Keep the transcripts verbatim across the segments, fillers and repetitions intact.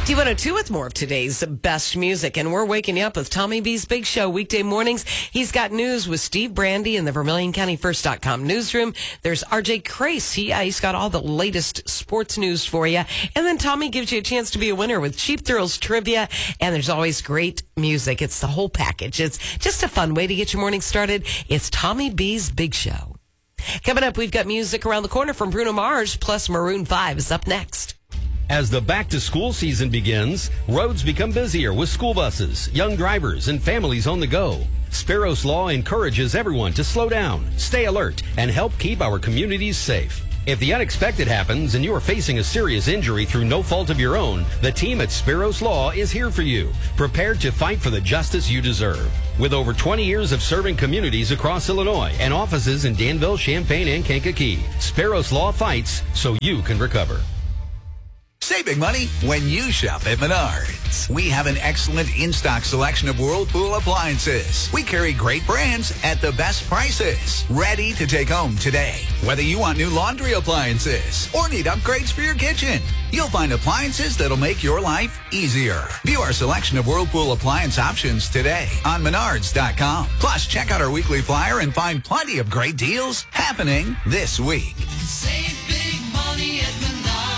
D one oh two with more of today's best music, and we're waking you up with Tommy B's Big Show weekday mornings. He's got news with Steve Brandy in the Vermilion County First dot com newsroom. There's R J Crace. He, uh, he's got all the latest sports news for you. And then Tommy gives you a chance to be a winner with Cheap Thrills trivia, and there's always great music. It's the whole package. It's just a fun way to get your morning started. It's Tommy B's Big Show. Coming up, we've got music around the corner from Bruno Mars, plus Maroon five is up next. As the back-to-school season begins, roads become busier with school buses, young drivers, and families on the go. Sparrow's Law encourages everyone to slow down, stay alert, and help keep our communities safe. If the unexpected happens and you are facing a serious injury through no fault of your own, the team at Sparrow's Law is here for you, prepared to fight for the justice you deserve. With over twenty years of serving communities across Illinois and offices in Danville, Champaign, and Kankakee, Sparrow's Law fights so you can recover. Saving money when you shop at Menards. We have an excellent in-stock selection of Whirlpool appliances. We carry great brands at the best prices. Ready to take home today. Whether you want new laundry appliances or need upgrades for your kitchen, you'll find appliances that'll make your life easier. View our selection of Whirlpool appliance options today on Menards dot com. Plus, check out our weekly flyer and find plenty of great deals happening this week. Save big money at Menards.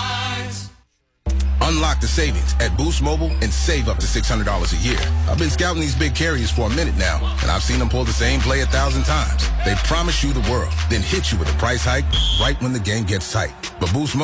Unlock the savings at Boost Mobile and save up to six hundred dollars a year. I've been scouting these big carriers for a minute now, and I've seen them pull the same play a thousand times. They promise you the world, then hit you with a price hike right when the game gets tight. But Boost Mobile